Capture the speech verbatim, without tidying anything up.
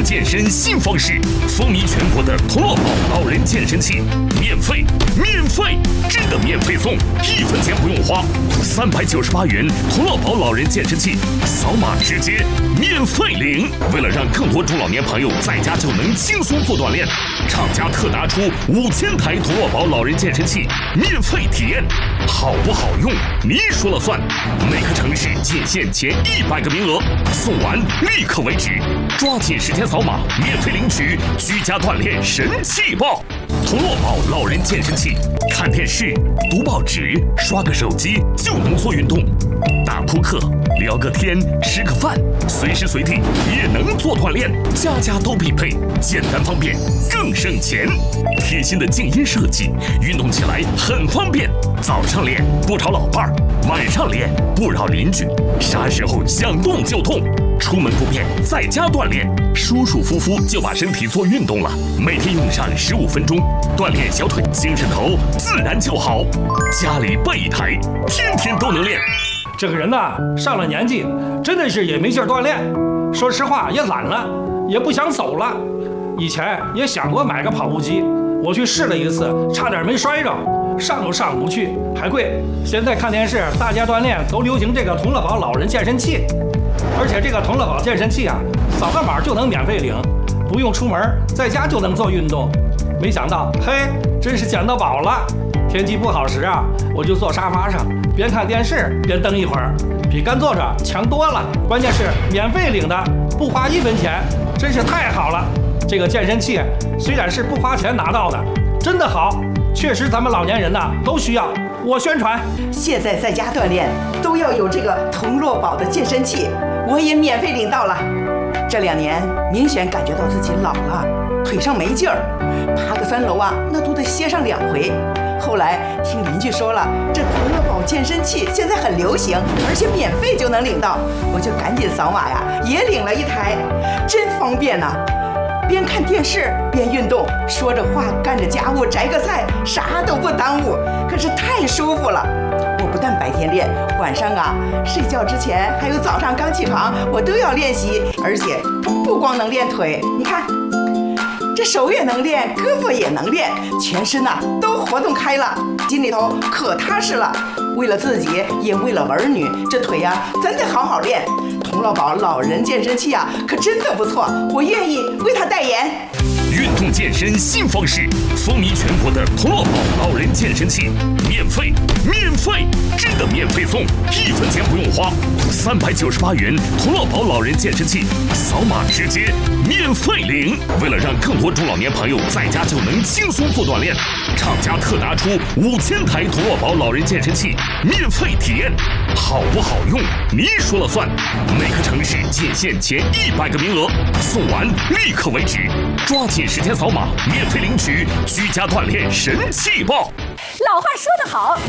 健身新方式，风靡全国的童乐宝老人健身器，免费，免费，真的免费送，一分钱不用花，三百九十八元童乐宝老人健身器，扫码直接免费领。为了让更多中老年朋友在家就能轻松做锻炼，厂家特拿出五千台童乐宝老人健身器免费体验，好不好用你说了算。每个城市仅限前一百个名额，送完立刻为止，抓紧时间扫码免费领取居家锻炼神器报。童乐宝老人健身器，看电视、读报纸、刷个手机就能做运动，打扑克、聊个天、吃个饭，随时随地也能做锻炼，家家都必备，简单方便更省钱。贴心的静音设计，运动起来很方便，早上练不吵老伴儿，晚上练不扰邻居，啥时候想动就动，出门不便在家锻炼，舒舒服服就把身体做运动了。每天用上十五分钟，锻炼小腿、精神头自然就好。家里备一台，天天都能练。 这个人呐，上了年纪，真的是也没劲儿锻炼。说实话，也懒了，也不想走了。以前也想过买个跑步机，我去试了一次，差点没摔着，上都上不去，还贵。现在看电视，大家锻炼都流行这个童乐宝老人健身器，而且这个童乐宝健身器啊，扫个码就能免费领，不用出门，在家就能做运动。没想到，嘿，真是捡到宝了！天气不好时啊，我就坐沙发上，边看电视边蹬一会儿，比干坐着强多了。关键是免费领的，不花一分钱，真是太好了。这个健身器虽然是不花钱拿到的，真的好，确实咱们老年人呐都需要。我宣传， 现在在家锻炼都要有这个童乐宝的健身器，我也免费领到了。这两年明显感觉到自己老了，腿上没劲儿，爬个三楼啊，那都得歇上两回。后来听邻居说了，这童乐宝健身器现在很流行，而且免费就能领到，我就赶紧扫码呀，也领了一台，真方便呐、啊！边看电视边运动，说着话干着家务，摘个菜，啥都不耽误，可是太舒服了。我不但白天练，晚上啊睡觉之前还有早上刚起床，我都要练习，而且不光能练腿，你看这手也能练，胳膊也能练，全身呐、啊、都活动开了，心里头可踏实了。为了自己，也为了儿女，这腿呀、啊、真得好好练。童乐宝老人健身器啊，可真的不错，我愿意为他代言。 运动健身新方式，风靡全国的童乐宝老人健身器，免费，免费，真的免费送，一分钱不用花，三百九十八元童乐宝老人健身器，扫码直接免费领。为了让更多中老年朋友在家就能轻松做锻炼，厂家特拿出五千台童乐宝老人健身器免费体验，好不好用你说了算。每个城市仅限前一百个名额，送完立刻为止，抓紧时间扫码免费领取居家锻炼神器报。 老话说得好。